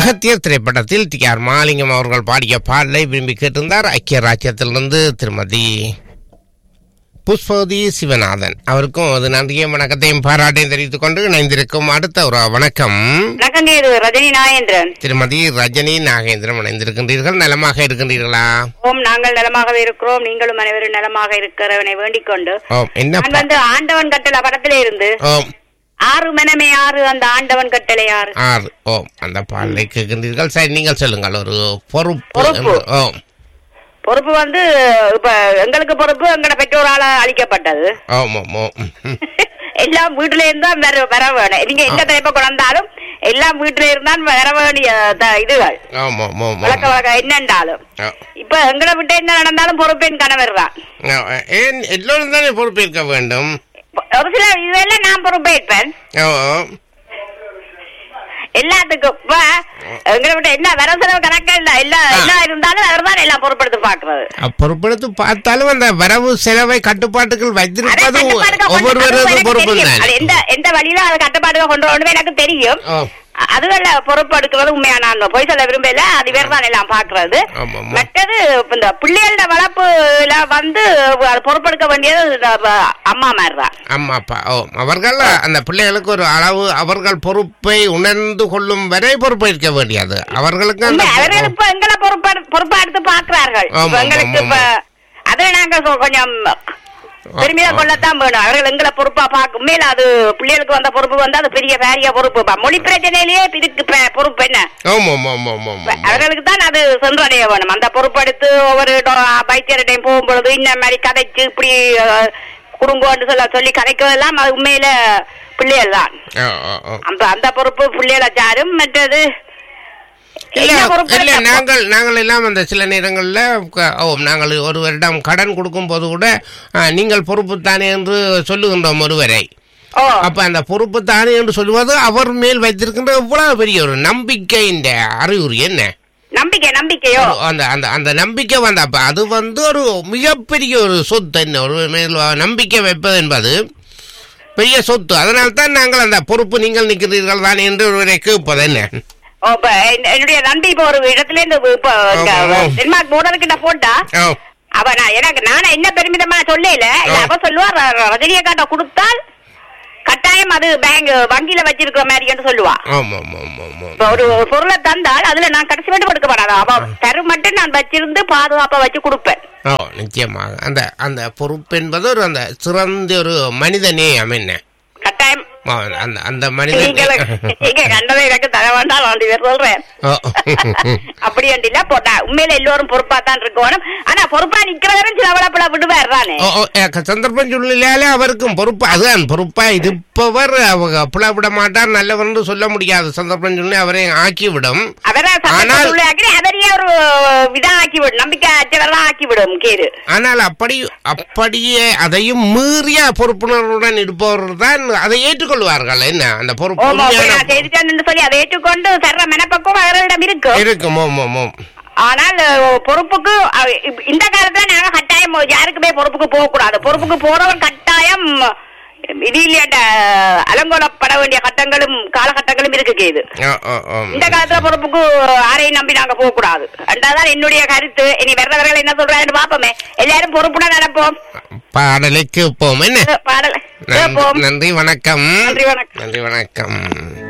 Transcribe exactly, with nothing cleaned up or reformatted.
அகத்தியர் திரைப்படத்தில் D R Malingam அவர்கள் பாடிய பாடலை விரும்பி கேட்டிருந்தார். ஐக்கிய ராஜ்யத்திலிருந்து திருமதி புஷ்பவதி சிவநாதன். அவருக்கும் அது நன்றியும் வணக்கத்தையும் பாராட்டையும் தெரிவித்துக் கொண்டு இணைந்திருக்கும் அடுத்த ஒரு வணக்கம். ரஜினி நாகேந்திரன். திருமதி ரஜினி நாகேந்திரன் இணைந்திருக்கின்றீர்கள். நலமாக இருக்கின்றீர்களா? ஓம், நாங்கள் நலமாகவே இருக்கிறோம். நீங்களும் அனைவரும் நலமாக இருக்கிறவனை வேண்டிக் கொண்டு என்ன வந்து ஆண்டவன் கட்டளை படத்திலே இருந்து ஆறு மனமே ஆறு, அந்த ஆண்டவன் கட்டளை ஆறு ஆறு ஓ அந்த பாடலை கேட்கின்றீர்கள். சரி, நீங்கள் சொல்லுங்கள். ஒரு பொறுப்பு பொறுப்பு வந்து இப்ப எங்களுக்கு பொறுப்பு எங்கட பெற்றோரால அளிக்கப்பட்டது. எல்லாம் வீட்டுல இருந்தா வர வேணும். நீங்க எங்க தலைப்ப கொண்டாலும் எல்லாம் வீட்டுல இருந்தான் வர வேண்டிய இதுகள் வழக்க வழக்க என்னண்டாலும். இப்ப எங்களை விட்டு என்ன நடந்தாலும் பொறுப்பேன் கணவர் தான். எல்லோரும் தானே பொறுப்பேற்க வேண்டும். ஒரு சில இதெல்லாம் நான் பொறுப்பேற்பேன் எல்லாத்துக்கும். எங்களை விட்டு என்ன வர செலவு கணக்கு இல்ல, எல்லாம் எல்லாம் இருந்தாலும் அவர் தான் எல்லாம் பொறுப்படுத்தி பாக்குறது. பொறுப்படுத்தி பார்த்தாலும் அந்த வரவு செலவை கட்டுப்பாட்டுகள் வைத்திருப்பது ஒவ்வொருவரும் பொறுப்பு. எந்த எந்த வழியில அதை கட்டுப்பாடுகள் கொண்டு வரணும் எனக்கு தெரியும். அதுல பொறுப்படுத்துவது உண்மையான பொய் சொல்ல விரும்பல. அது வேறு தான் எல்லாம் பாக்குறது. மற்றது இந்த பிள்ளைகளோட வளர்ப்புல வந்து பொறுப்பெடுக்க வேண்டியது அம்மா மாதிரி தான். அம்மா அப்பா ஓ அவர்கள் அந்த பிள்ளைகளுக்கு ஒரு அளவு அவர்கள் பொறுப்பை உணர்ந்து கொள்ளும் வரை பொறுப்பேற்க வேண்டியது அவர்களுக்கு. அவர்கள் இப்ப எங்களை பொறுப்பா பொறுப்பா எடுத்து பாக்குறார்கள். எங்களுக்கு இப்ப அதுல நாங்க கொஞ்சம் பெருமையா கொள்ளத்தான் வேணும். அவர்கள் எங்களை பொறுப்பா பார்க்கும் மேல அது பிள்ளைகளுக்கு வந்த பொறுப்பு வந்து அது பெரிய பெரிய பொறுப்பு. மொழி பிரச்சனையிலேயே இதுக்கு பொறுப்பு என்ன, அவர்களுக்கு தான் அது சென்றடைய வேணும். அந்த பொறுப்பெடுத்து ஒவ்வொரு வைத்தியர்டையும் போகும்பொழுது இந்த மாதிரி கதைச்சு இப்படி குடும்பம்னு சொல்ல சொல்லி கதைக்கிறதெல்லாம் அது உண்மையில பிள்ளைகள் தான். அந்த அந்த பொறுப்பு பிள்ளைகளை சாரும். மற்றது இல்ல நாங்கள் நாங்கள் எல்லாம் அந்த சில நேரங்கள்ல நாங்கள் ஒருவரிடம் கடன் கொடுக்கும் போது கூட நீங்கள் பொறுப்பு தானே என்று சொல்லுகின்றோம் ஒருவரை. அப்ப அந்த பொறுப்பு தானே என்று சொல்லுவது அவர் மேல் வைத்திருக்கின்ற இவ்வளவு பெரிய ஒரு நம்பிக்கையின் அறிகுறி. என்ன நம்பிக்கை நம்பிக்கையோ அந்த அந்த அந்த நம்பிக்கை வந்த அப்ப அது வந்து ஒரு மிகப்பெரிய ஒரு சொத்து. என்ன ஒரு மேல் நம்பிக்கை வைப்பது என்பது பெரிய சொத்து. அதனால்தான் நாங்கள் அந்த பொறுப்பு நீங்கள் நிற்கிறீர்கள் தானே என்று ஒருவரை கேட்பது. என்ன என்னுடைய நண்பி இப்ப ஒரு இடத்துல இருந்து டென்மார்க் போர்டருக்கு நான் போட்டா அவ நான் எனக்கு நானும் என்ன பெருமிதமா சொல்லல. அவ சொல்லுவா ரஜினியை காட்ட கொடுத்தால் கட்டாயம் அது பேங்க் வங்கியில வச்சிருக்கிற மாதிரி என்று சொல்லுவா. ஒரு பொருளை தந்தால் அதுல நான் கடைசி மட்டும் கொடுக்க மாட்டாங்க. அவ தரு மட்டும் நான் வச்சிருந்து பாதுகாப்பா வச்சு கொடுப்பேன். நிச்சயமாக அந்த அந்த பொறுப்பு என்பது ஒரு அந்த சிறந்த ஒரு மனித நேயம். என்ன கட்டாயம் அந்த அந்த மனிதன் கண்டதை எனக்கு தர வேண்டாம் சொல்றேன். அப்படி இல்ல போட்டா உண்மையில எல்லோரும் பொறுப்பா தான் இருக்கணும். ஆனா பொறுப்பா நிக்கிறவரும் சில வளப்பட விடுவார் தானே. சந்தர்ப்பம் சூழ்நிலையாலே அவருக்கும் பொறுப்பு அதுதான். பொறுப்பா இருப்பவர் அவங்க புலவிட மாட்டார், நல்லவர் என்று சொல்ல முடியாது. சந்தர்ப்பம் சூழ்நிலை அவரை ஆக்கிவிடும். ஆனால் அவரையே ஒரு விதா ஆக்கிவிடும், நம்பிக்கை அச்சவர் தான் ஆக்கிவிடும் கேது. ஆனால் அப்படி அப்படியே அதையும் மீறிய பொறுப்புணர்வுடன் இருப்பவர் தான் அதை ஏற்றுக்கொள்ள சொல்லுவார்கள். என்ன அந்த பொறுப்பு சொல்லி அதை ஏற்றுக்கொண்டு தர்ற மெனப்பக்கம் அவர்களிடம் இருக்கும் இருக்கும். ஆனால் பொறுப்புக்கு இந்த காலத்துல நாங்க கட்டாயம் யாருக்குமே பொறுப்புக்கு போக கூடாது. பொறுப்புக்கு போறவன் கட்டாயம் இதில் அலங்கோலப்பட வேண்டிய கட்டங்களும் காலகட்டங்களும் இருக்கு. இது இந்த காலத்துல பொறுப்புக்கு யாரையும் நம்பி நாங்க போக கூடாது என்றாதான் என்னுடைய கருத்து. இனி வர்றவர்கள் என்ன சொல்றாரு பாப்போமே. எல்லாரும் பொறுப்புடன் நடப்போம். பாடலை கேட்போம். என்ன பாடலை நன்றி, வணக்கம். நன்றி வணக்கம். நன்றி, வணக்கம்.